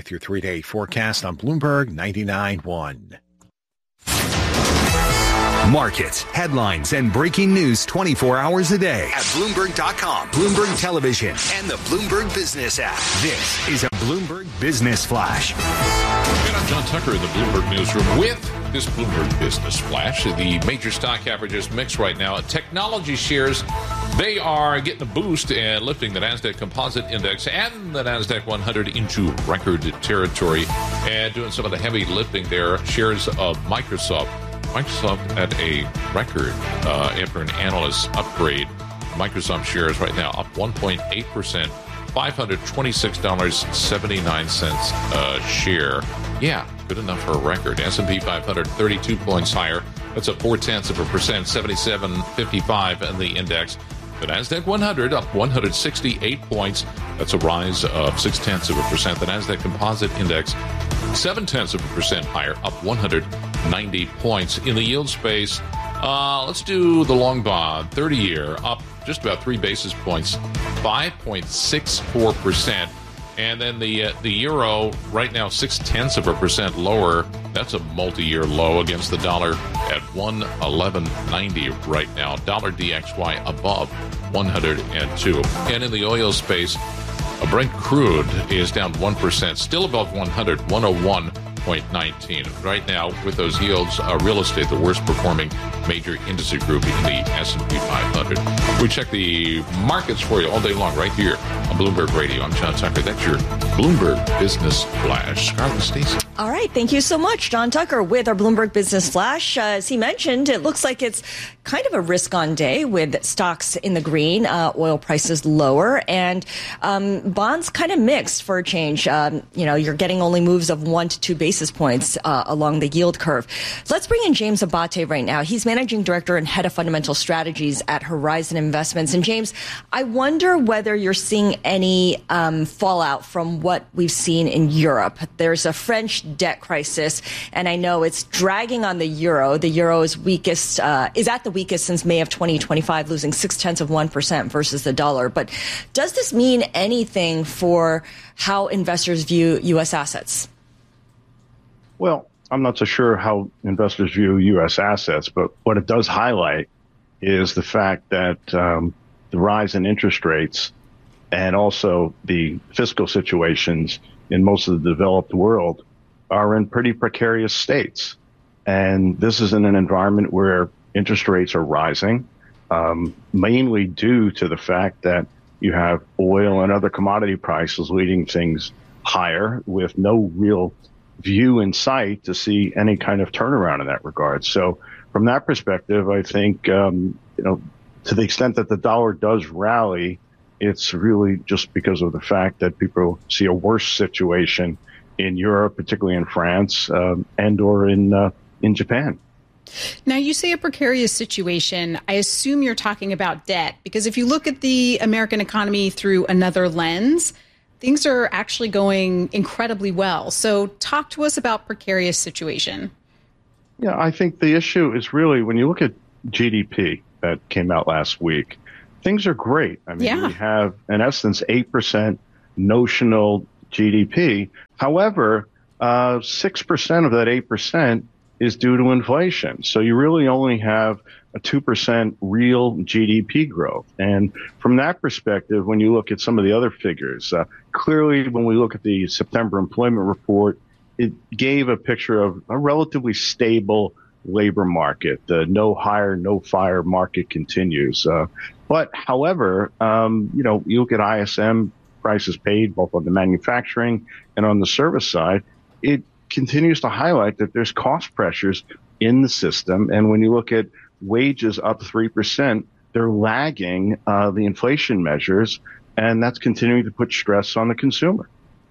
with your 3-day forecast on Bloomberg 99.1. Markets, headlines, and breaking news 24 hours a day at Bloomberg.com, Bloomberg Television, and the Bloomberg Business app. This is a Bloomberg Business Flash. And I'm John Tucker in the Bloomberg Newsroom with this Bloomberg Business Flash. The major stock averages mix right now. Technology shares, they are getting a boost and lifting the NASDAQ Composite Index and the NASDAQ 100 into record territory. And doing some of the heavy lifting there, shares of Microsoft at a record after an analyst upgrade. Microsoft shares right now up 1.8%, $526.79 a share. Yeah, good enough for a record. S&P 500, 32 points higher. That's up 0.4%, 77.55 in the index. The NASDAQ 100 up 168 points. That's a rise of 0.6%. The NASDAQ Composite Index 0.7% higher, up 190 points. In the yield space, let's do the long bond, 30-year, up just about 3 basis points, 5.64%. And then the euro right now 0.6% lower. That's a multi-year low against the dollar at 111.90 right now. Dollar DXY above 102. And in the oil space, Brent crude is down 1%, still above 100, 101.19. Right now, with those yields, real estate, the worst performing major industry group in the S&P 500. We check the markets for you all day long right here on Bloomberg Radio. I'm John Tucker. That's your Bloomberg Business Flash. Scarlett Stacey. All right. Thank you so much, John Tucker, with our Bloomberg Business Flash. As he mentioned, it looks like it's kind of a risk-on day with stocks in the green, oil prices lower, and bonds kind of mixed for a change. You're getting only moves of 1 to 2 basis points along the yield curve. Let's bring in James Abate right now. He's Managing Director and Head of Fundamental Strategies at Horizon Investments. And James, I wonder whether you're seeing any fallout from what we've seen in Europe. There's a French debt crisis, and I know it's dragging on the euro. The euro is at the weakest since May of 2025, losing 0.6% versus the dollar. But does this mean anything for how investors view U.S. assets? Well, I'm not so sure how investors view U.S. assets, but what it does highlight is the fact that the rise in interest rates and also the fiscal situations in most of the developed world are in pretty precarious states. And this is in an environment where interest rates are rising, mainly due to the fact that you have oil and other commodity prices leading things higher with no real view in sight to see any kind of turnaround in that regard. So from that perspective, I think, to the extent that the dollar does rally, it's really just because of the fact that people see a worse situation in Europe, particularly in France, and or in Japan. Now, you say a precarious situation. I assume you're talking about debt, because if you look at the American economy through another lens, things are actually going incredibly well. So talk to us about precarious situation. Yeah, I think the issue is really when you look at GDP that came out last week, things are great. I mean, we have, in essence, 8% notional GDP. However, 6% of that 8% is due to inflation. So you really only have a 2% real GDP growth. And from that perspective, when you look at some of the other figures, clearly when we look at the September employment report, it gave a picture of a relatively stable labor market. The no hire, no fire market continues. But however, you look at ISM prices paid both on the manufacturing and on the service side, it continues to highlight that there's cost pressures in the system. And when you look at wages up 3%, they're lagging the inflation measures, and that's continuing to put stress on the consumer.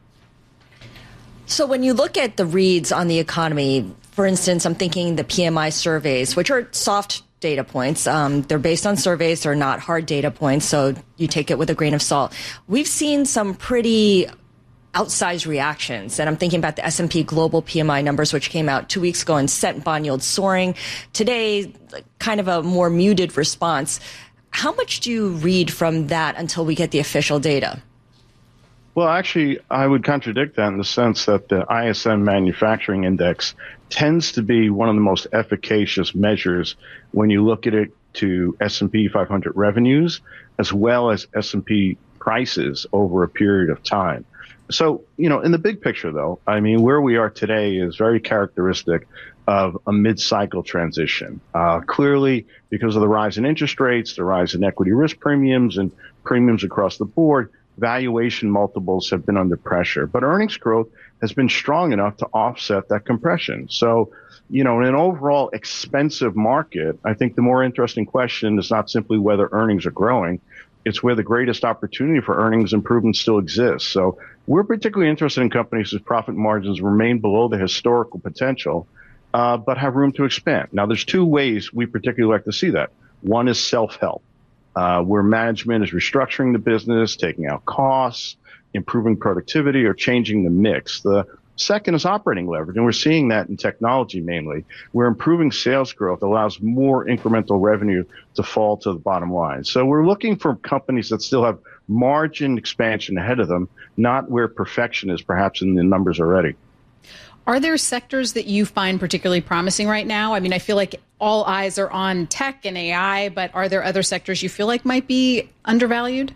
So when you look at the reads on the economy, for instance, I'm thinking the PMI surveys, which are soft data points. They're based on surveys. They're not hard data points, so you take it with a grain of salt. We've seen some pretty outsized reactions, and I'm thinking about the S&P Global PMI numbers, which came out 2 weeks ago and sent bond yields soaring. Today, kind of a more muted response. How much do you read from that until we get the official data? Well, actually, I would contradict that in the sense that the ISM Manufacturing Index tends to be one of the most efficacious measures when you look at it to S&P 500 revenues as well as S&P prices over a period of time. So, in the big picture, though, I mean, where we are today is very characteristic of a mid-cycle transition. Clearly, because of the rise in interest rates, the rise in equity risk premiums and premiums across the board, valuation multiples have been under pressure. But earnings growth has been strong enough to offset that compression. So, in an overall expensive market, I think the more interesting question is not simply whether earnings are growing, it's where the greatest opportunity for earnings improvement still exists. So we're particularly interested in companies whose profit margins remain below the historical potential, but have room to expand. Now, there's two ways we particularly like to see that. One is self-help, where management is restructuring the business, taking out costs, improving productivity, or changing the mix. The second is operating leverage, and we're seeing that in technology mainly, where improving sales growth allows more incremental revenue to fall to the bottom line. So we're looking for companies that still have margin expansion ahead of them, not where perfection is perhaps in the numbers already. Are there sectors that you find particularly promising right now? I mean, I feel like all eyes are on tech and AI, but are there other sectors you feel like might be undervalued?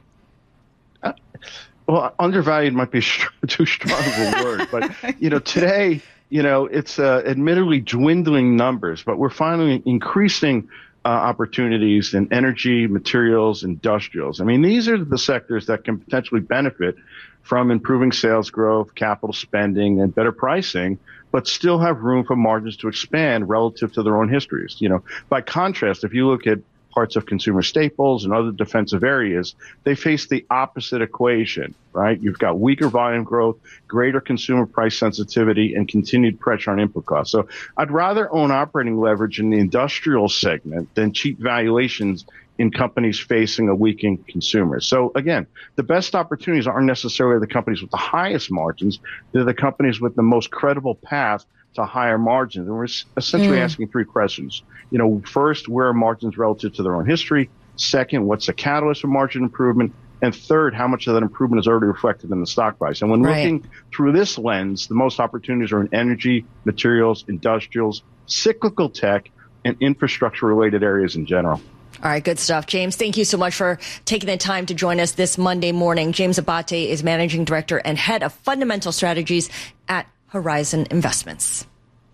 Well, undervalued might be too strong of a word, but, today, it's admittedly dwindling numbers, but we're finding increasing opportunities in energy, materials, industrials. I mean, these are the sectors that can potentially benefit from improving sales growth, capital spending, and better pricing, but still have room for margins to expand relative to their own histories. By contrast, if you look at parts of consumer staples and other defensive areas, they face the opposite equation, right? You've got weaker volume growth, greater consumer price sensitivity, and continued pressure on input costs. So I'd rather own operating leverage in the industrial segment than cheap valuations in companies facing a weakening consumer. So again, the best opportunities aren't necessarily the companies with the highest margins. They're the companies with the most credible path to higher margins. And we're essentially asking three questions. First, where are margins relative to their own history? Second, what's the catalyst for margin improvement? And third, how much of that improvement is already reflected in the stock price? And when looking through this lens, the most opportunities are in energy, materials, industrials, cyclical tech, and infrastructure-related areas in general. All right, good stuff. James, thank you so much for taking the time to join us this Monday morning. James Abate is Managing Director and Head of Fundamental Strategies at Horizon Investments.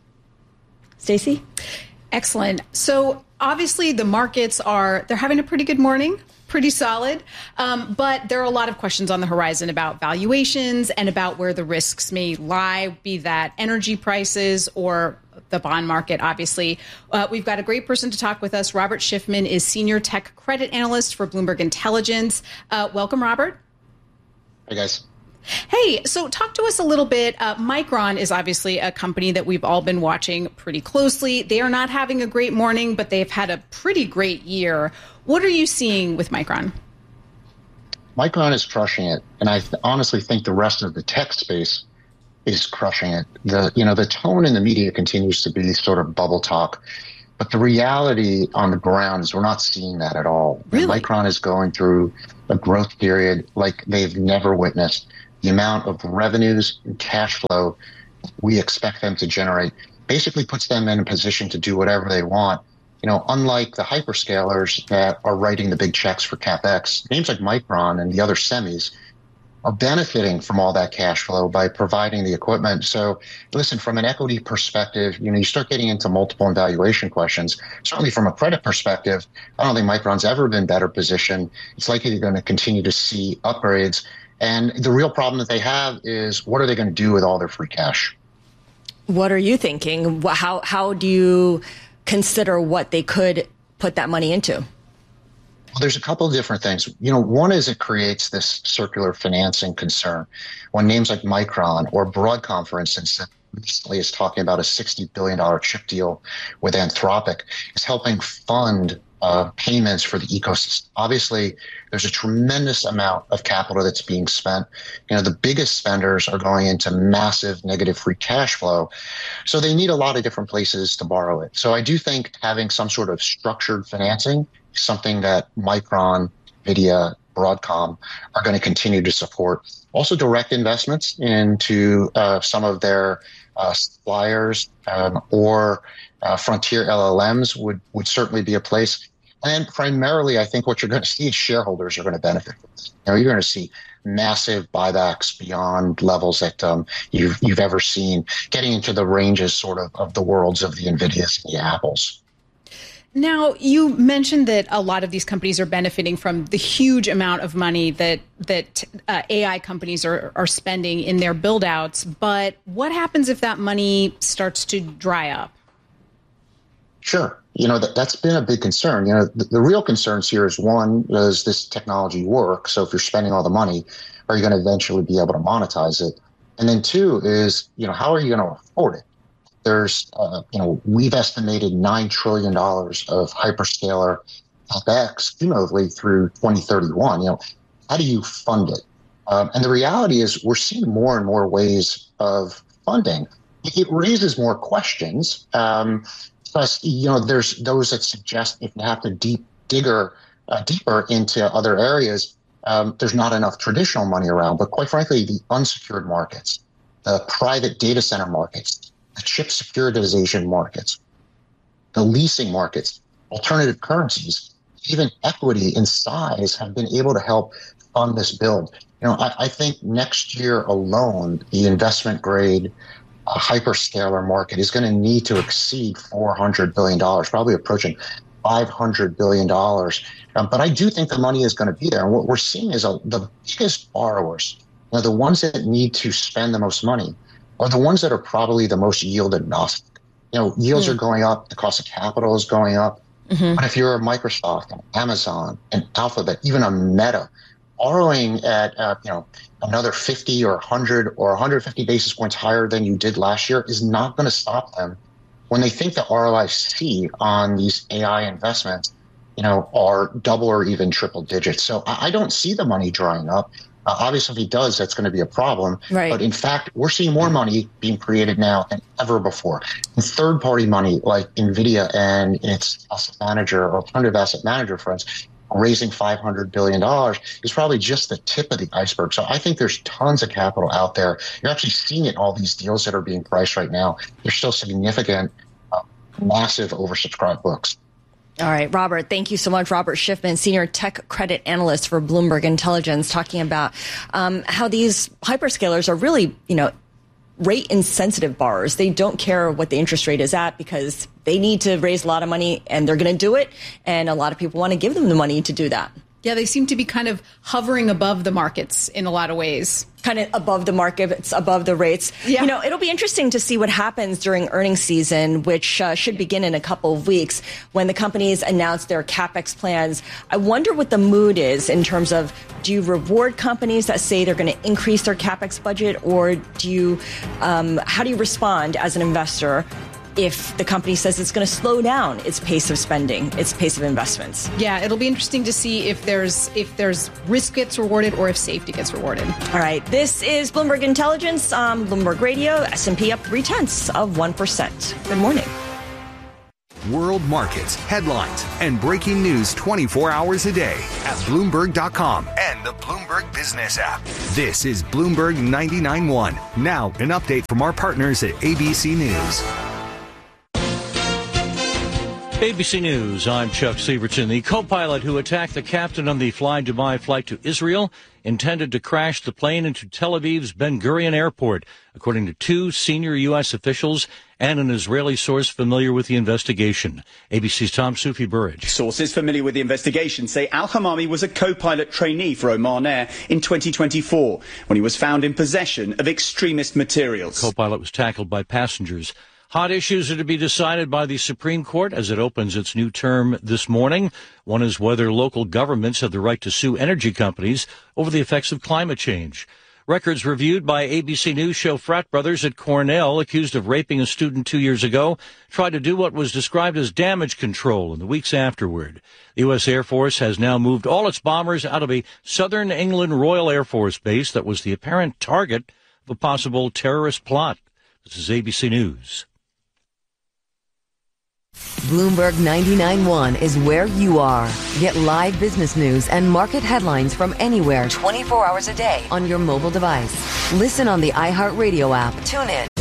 Stacey? Excellent. So obviously the markets they're having a pretty good morning, pretty solid. But there are a lot of questions on the horizon about valuations and about where the risks may lie, be that energy prices or the bond market, obviously. We've got a great person to talk with us. Robert Schiffman is Senior Tech Credit Analyst for Bloomberg Intelligence. Welcome, Robert. Hey, guys. Hey, so talk to us a little bit. Micron is obviously a company that we've all been watching pretty closely. They are not having a great morning, but they've had a pretty great year. What are you seeing with Micron? Micron is crushing it, and I honestly think the rest of the tech space is crushing it. The tone in the media continues to be sort of bubble talk, but the reality on the ground is we're not seeing that at all. Really? Micron is going through a growth period like they've never witnessed. The amount of revenues and cash flow we expect them to generate basically puts them in a position to do whatever they want. Unlike the hyperscalers that are writing the big checks for CapEx, names like Micron and the other semis are benefiting from all that cash flow by providing the equipment. So listen, from an equity perspective, you start getting into multiple and valuation questions. Certainly from a credit perspective, I don't think Micron's ever been better positioned. It's likely they're going to continue to see upgrades. And the real problem that they have is what are they going to do with all their free cash? What are you thinking? How do you consider what they could put that money into? Well, there's a couple of different things. One is it creates this circular financing concern. When names like Micron or Broadcom, for instance, that recently is talking about a $60 billion chip deal with Anthropic, is helping fund payments for the ecosystem. Obviously, there's a tremendous amount of capital that's being spent. The biggest spenders are going into massive negative free cash flow. So they need a lot of different places to borrow it. So I do think having some sort of structured financing is something that Micron, NVIDIA, Broadcom are going to continue to support. Also, direct investments into some of their suppliers or frontier LLMs would certainly be a place. And primarily, I think what you're going to see is shareholders are going to benefit from this. You're going to see massive buybacks beyond levels that you've ever seen, getting into the ranges sort of the worlds of the NVIDIAs and the Apples. Now, you mentioned that a lot of these companies are benefiting from the huge amount of money that AI companies are spending in their build-outs. But what happens if that money starts to dry up? Sure. That's been a big concern. The real concerns here is, one, does this technology work? So if you're spending all the money, are you going to eventually be able to monetize it? And then two is, how are you going to afford it? There's, we've estimated $9 trillion of hyperscaler CapEx cumulatively through 2031. How do you fund it? And the reality is we're seeing more and more ways of funding. It raises more questions. Plus, there's those that suggest if you have to deeper into other areas, there's not enough traditional money around. But quite frankly, the unsecured markets, the private data center markets, the chip securitization markets, the leasing markets, alternative currencies, even equity in size have been able to help fund this build. I think next year alone, the investment grade hyperscaler market is going to need to exceed $400 billion, probably approaching $500 billion. But I do think the money is going to be there. And what we're seeing is the biggest borrowers, the ones that need to spend the most money, are the ones that are probably the most yield agnostic. Yields are going up, the cost of capital is going up. Mm-hmm. But if you're a Microsoft, an Amazon, an Alphabet, even a Meta, borrowing at another 50 or 100 or 150 basis points higher than you did last year is not going to stop them when they think the ROIC on these AI investments, are double or even triple digits. So I don't see the money drying up. Obviously, if it does, that's going to be a problem. Right. But in fact, we're seeing more money being created now than ever before. And third-party money like NVIDIA and its asset manager or alternative asset manager friends raising $500 billion is probably just the tip of the iceberg. So I think there's tons of capital out there. You're actually seeing it in all these deals that are being priced right now. There's still significant, massive oversubscribed books. All right, Robert, thank you so much. Robert Schiffman, Senior Tech Credit Analyst for Bloomberg Intelligence, talking about how these hyperscalers are really, rate insensitive borrowers. They don't care what the interest rate is at because they need to raise a lot of money and they're going to do it. And a lot of people want to give them the money to do that. Yeah, they seem to be kind of hovering above the markets in a lot of ways. Kind of above the market, it's above the rates. Yeah. It'll be interesting to see what happens during earnings season, which should begin in a couple of weeks when the companies announce their CapEx plans. I wonder what the mood is in terms of, do you reward companies that say they're going to increase their CapEx budget, or do you, how do you respond as an investor if the company says it's going to slow down its pace of spending, its pace of investments? Yeah, it'll be interesting to see if there's risk gets rewarded or if safety gets rewarded. All right, this is Bloomberg Intelligence on Bloomberg Radio. S&P up 0.3%. Good morning. World markets, headlines, and breaking news 24 hours a day at Bloomberg.com and the Bloomberg Business app. This is Bloomberg 99.1. Now, an update from our partners at ABC News. ABC News, I'm Chuck Severson. The co-pilot who attacked the captain on the Fly Dubai flight to Israel intended to crash the plane into Tel Aviv's Ben Gurion Airport, according to two senior U.S. officials and an Israeli source familiar with the investigation. ABC's Tom Soufi Burridge. Sources familiar with the investigation say Al-Hamami was a co-pilot trainee for Oman Air in 2024 when he was found in possession of extremist materials. The co-pilot was tackled by passengers. Hot issues are to be decided by the Supreme Court as it opens its new term this morning. One is whether local governments have the right to sue energy companies over the effects of climate change. Records reviewed by ABC News show frat brothers at Cornell, accused of raping a student 2 years ago, tried to do what was described as damage control in the weeks afterward. The U.S. Air Force has now moved all its bombers out of a Southern England Royal Air Force base that was the apparent target of a possible terrorist plot. This is ABC News. Bloomberg 99.1 is where you are. Get live business news and market headlines from anywhere 24 hours a day on your mobile device. Listen on the iHeartRadio app, TuneIn,